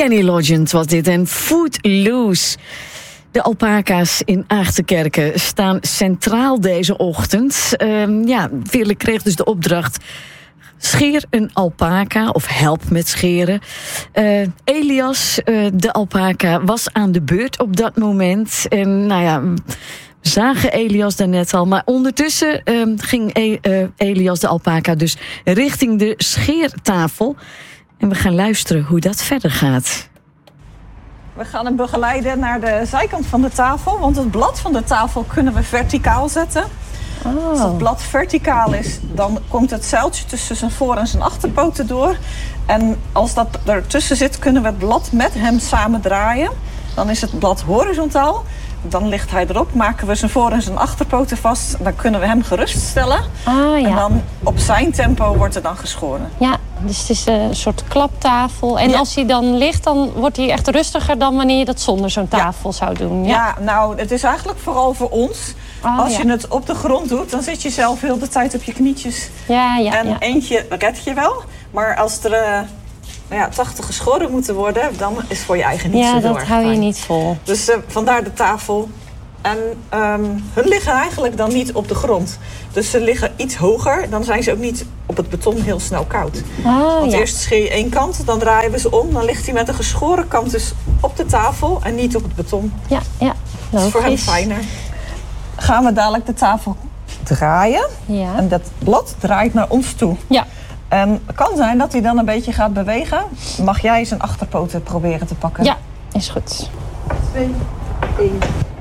Kenny Loggins was dit en Footloose. De alpaca's in Aagtenkerken staan centraal deze ochtend. Veerle kreeg dus de opdracht: scheer een alpaca of help met scheren. Elias, de alpaca, was aan de beurt op dat moment. En we zagen Elias daarnet al. Maar ondertussen ging Elias, de alpaca, dus richting de scheertafel. En we gaan luisteren hoe dat verder gaat. We gaan hem begeleiden naar de zijkant van de tafel. Want het blad van de tafel kunnen we verticaal zetten. Als het blad verticaal is, dan komt het zuiltje tussen zijn voor- en zijn achterpoten door. En als dat ertussen zit, kunnen we het blad met hem samen draaien. Dan is het blad horizontaal. Dan ligt hij erop, maken we zijn voor- en zijn achterpoten vast. Dan kunnen we hem geruststellen. En dan op zijn tempo wordt er dan geschoren. Ja, dus het is een soort klaptafel. En als hij dan ligt, dan wordt hij echt rustiger dan wanneer je dat zonder zo'n tafel zou doen. Ja, nou, het is eigenlijk vooral voor ons. Als je het op de grond doet, dan zit je zelf heel de tijd op je knietjes. En eentje red je wel. Maar als er 80 geschoren moeten worden, dan is het voor je eigen niet zo heel erg dat hou je niet vol. Dus vandaar de tafel. En hun liggen eigenlijk dan niet op de grond. Dus ze liggen iets hoger. Dan zijn ze ook niet op het beton heel snel koud. Want eerst scheer je één kant, dan draaien we ze om. Dan ligt hij met de geschoren kant dus op de tafel en niet op het beton. Dat is voor hem fijner. Gaan we dadelijk de tafel draaien. En dat blad draait naar ons toe. En het kan zijn dat hij dan een beetje gaat bewegen. Mag jij zijn achterpoten proberen te pakken? Ja, is goed. 2, 1.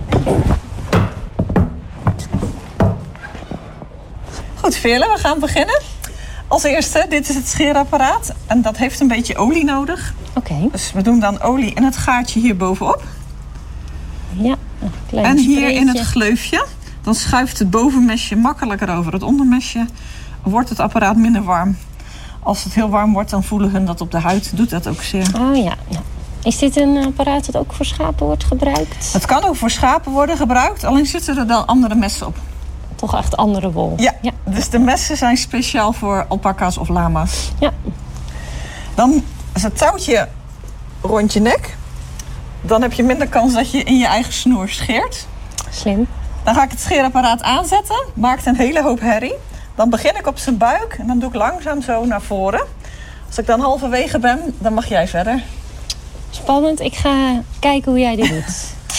Goed, Veerle, we gaan beginnen. Als eerste, dit is het scheerapparaat. En dat heeft een beetje olie nodig. Dus we doen dan olie in het gaatje hier bovenop. Ja, een klein en hier spreetje. in het gleufje. Dan schuift het bovenmesje makkelijker over het ondermesje. Wordt het apparaat minder warm. Als het heel warm wordt, dan voelen hun dat op de huid. Doet dat ook zeer. Is dit een apparaat dat ook voor schapen wordt gebruikt? Het kan ook voor schapen worden gebruikt. Alleen zitten er dan andere messen op. Toch echt andere wol? Ja, dus de messen zijn speciaal voor alpaca's of lama's. Dan is het touwtje rond je nek. Dan heb je minder kans dat je in je eigen snoer scheert. Slim. Dan ga ik het scheerapparaat aanzetten. Maakt een hele hoop herrie. Dan begin ik op zijn buik en dan doe ik langzaam zo naar voren. Als ik dan halverwege ben, dan mag jij verder. Spannend. Ik ga kijken hoe jij dit doet.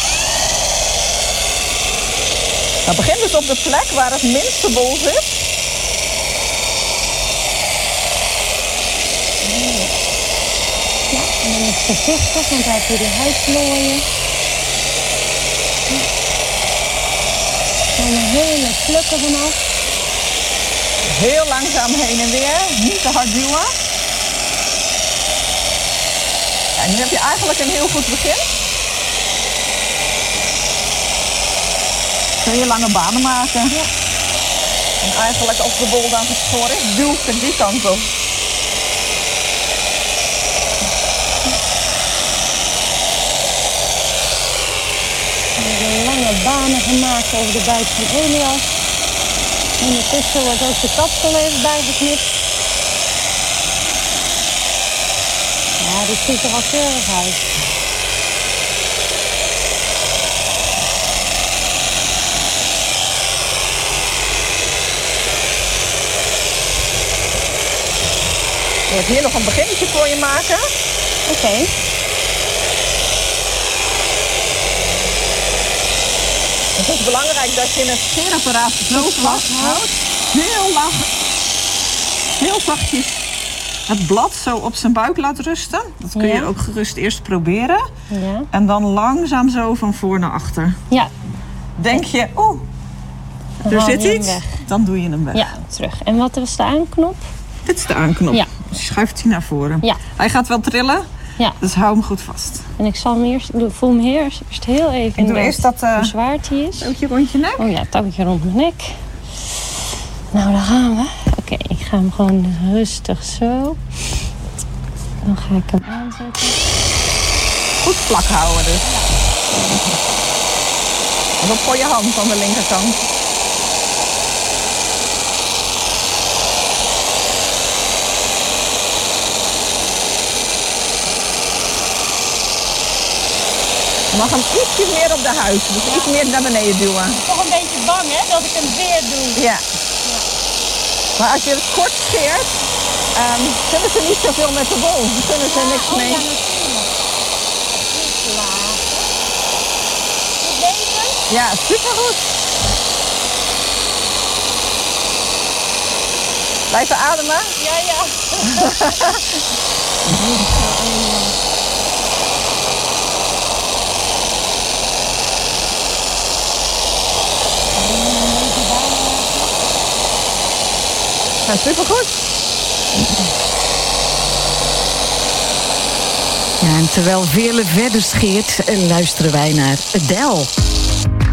Nou, begin dus op de plek waar het minste bol zit. En dan is het voorzichtig, want hij heeft hier de huidplooien. Dan een hele plukken vanaf. Heel langzaam heen en weer, niet te hard duwen. En nu heb je eigenlijk een heel goed begin. Kun je lange banen maken. En eigenlijk als de bol dan geschoren is, duw ik die kant op. Lange banen gemaakt over de buik van Elias. Ondertussen wordt ook de kapsel even bijgeknipt. Ja, dit ziet er al keurig uit. Ik wil hier nog een beginnetje voor je maken. Oké. Het is belangrijk dat je het scheerapparaat zo vasthoudt. Heel zachtjes het blad zo op zijn buik laat rusten. Dat kun je ook gerust eerst proberen. En dan langzaam zo van voor naar achter. Denk je, er zit iets, dan doe je hem weg. Ja, terug. En wat was de aanknop? Dit is de aanknop. Dus je schuift hij naar voren. Hij gaat wel trillen, dus hou hem goed vast. En ik zal hem eerst, voel hem eerst heel even. Ik doe eerst dat hoe zwaar hij is. touwtje rond je nek. Oh ja, touwtje rond mijn nek. Nou, daar gaan we. Oké, ik ga hem gewoon rustig zo. Dan ga ik hem aanzetten. Goed vlak houden dus. En op voor je hand aan de linkerkant. Je mag hem ietsje meer op de huid. Dus iets meer naar beneden duwen. Ik ben toch een beetje bang, hè, dat ik hem weer doe. Ja. Maar als je het kort scheert, kunnen ze niet zoveel met de bol. Dan kunnen ze niks mee. Ja, natuurlijk. Iets lager. Goed bezig? Ja, supergoed. Blijven ademen. Ja, ja. Ja, supergoed. Ja, en terwijl Veerle verder scheert, luisteren wij naar Adele.